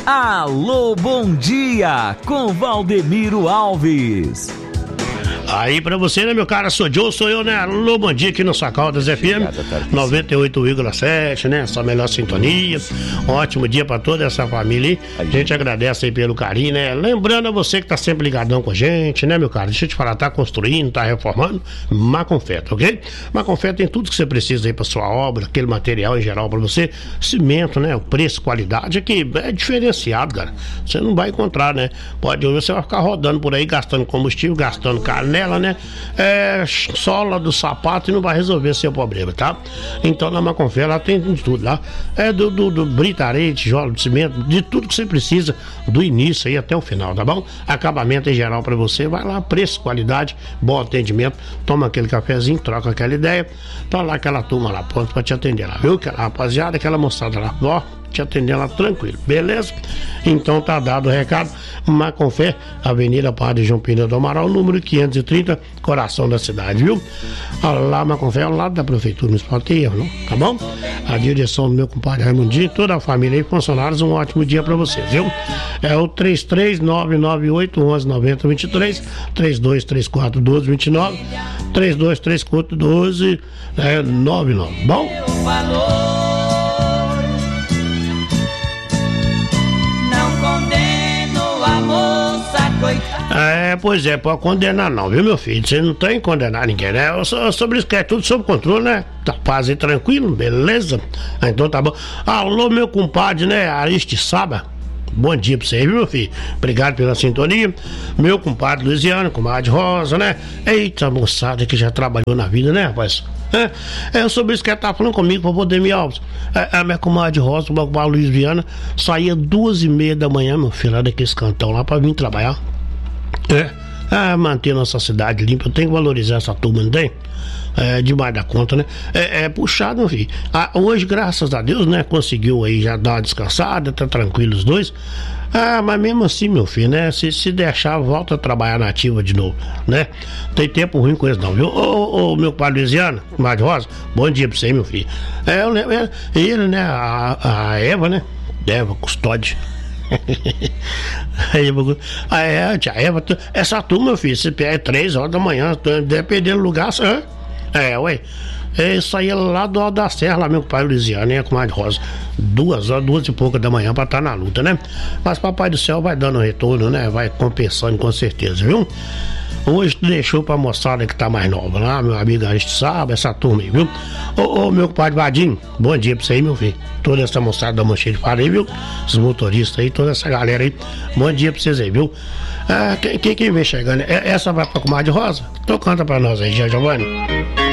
Alô, bom dia, com Valdemiro Alves. Aí pra você, né, meu cara? Sou eu, né? Alô, bom dia aqui na sua Caldas FM 98,7, né? Sua melhor sintonia. Ótimo dia pra toda essa família aí. A gente agradece aí pelo carinho, né? Lembrando a você que tá sempre ligadão com a gente, né, meu cara? Deixa eu te falar, tá construindo, tá reformando, Maconfeto, ok? Maconfeto tem tudo que você precisa aí pra sua obra, aquele material em geral pra você. Cimento, né? O preço, qualidade, aqui é diferenciado, cara. Você não vai encontrar, né? Você vai ficar rodando por aí, gastando combustível, gastando canela, né? Sola do sapato e não vai resolver seu problema, tá? Então na Maconfé ela tem de tudo lá. Do britareia, tijolo, de cimento, de tudo que você precisa, do início aí até o final, tá bom? Acabamento em geral pra você, vai lá, preço, qualidade, bom atendimento, toma aquele cafezinho, troca aquela ideia, tá lá aquela turma lá pronto pra te atender lá, viu? Aquela rapaziada, aquela moçada lá, ó, te atender lá tranquilo, beleza? Então tá dado o recado. Maconfé, Avenida Padre João Pneu do Amaral, número 530, coração da cidade, viu? Lá, Maconfé, ao lado da Prefeitura Municipal, tem erro, não? Tá bom? A direção do meu compadre Raimundinho, toda a família e funcionários, um ótimo dia pra vocês, viu? É o 33998119023, 32341229, 32341299, bom? Pois é, pode condenar não, viu, meu filho? Você não tem que condenar ninguém, né? Sobre isso que é tudo sob controle, né? Tá paz e tranquilo, beleza? Então tá bom. Alô, meu compadre, né? Aristiçaba. Bom dia pra você, viu, meu filho? Obrigado pela sintonia. Meu compadre Luiziano, comadre Rosa, né? Eita, moçada que já trabalhou na vida, né, rapaz? É sobre isso que ela tá falando comigo, pra Valdemiro Alves. A minha comadre Rosa, o meu compadre Luiz Viana, saía 2h30 da manhã, meu filho, lá daqueles cantão lá pra vir trabalhar. Manter nossa cidade limpa, eu tenho que valorizar essa turma, não tem? Demais da conta, né? É puxado, meu filho. Hoje, graças a Deus, né? Conseguiu aí já dar uma descansada, tá tranquilo os dois. Mas mesmo assim, meu filho, né? Se deixar, volta a trabalhar na ativa de novo, né? Não tem tempo ruim com isso não, viu? Ô, meu pai Luiziano, Madre Rosa, bom dia pra você, meu filho. Eu lembro, ele, né? A Eva, né? Eva Custódio. Tia Eva, essa turma, meu filho, se pega 3 horas da manhã, dependendo do lugar, ué. Isso aí é lá do Alto da Serra, lá meu pai Luiziano, né, com a Rosa. 2 e pouca da manhã pra estar na luta, né? Mas Papai do Céu vai dando retorno, né? Vai compensando com certeza, viu? Hoje deixou pra moçada que tá mais nova lá, meu amigo Aristiçaba, essa turma aí, viu? Ô, meu compadre Vadinho, bom dia pra você aí, meu filho. Toda essa moçada da Mancheira de Parei, viu? Os motoristas aí, toda essa galera aí, bom dia pra vocês aí, viu? Quem vem chegando? Essa vai pra comadre Rosa? Então canta pra nós aí, Giovanni.